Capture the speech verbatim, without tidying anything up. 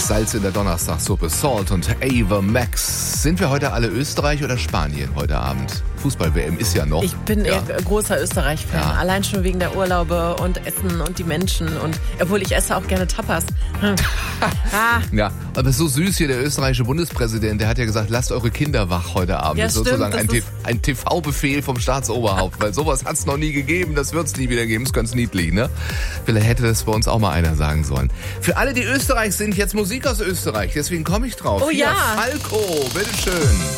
Salz in der Donnerstagssuppe. Salt und Ava Max. Sind wir heute alle Österreich oder Spanien heute Abend? Fußball-W M ist ja noch. Ich bin ja. eher großer Österreich-Fan. Ja. Allein schon wegen der Urlaube und Essen und die Menschen. Und obwohl ich esse auch gerne Tapas. Hm. ah. Ja, aber so süß hier, der österreichische Bundespräsident, der hat ja gesagt, lasst eure Kinder wach heute Abend. Ja, das ist sozusagen stimmt, ein, das T- ein T V-Befehl vom Staatsoberhaupt, weil sowas hat es noch nie gegeben, das wird es nie wieder geben, ist ganz niedlich, ne? Vielleicht hätte das bei uns auch mal einer sagen sollen. Für alle, die Österreich sind, jetzt Musik aus Österreich, deswegen komme ich drauf. Oh Hier, ja. Falco, bitteschön.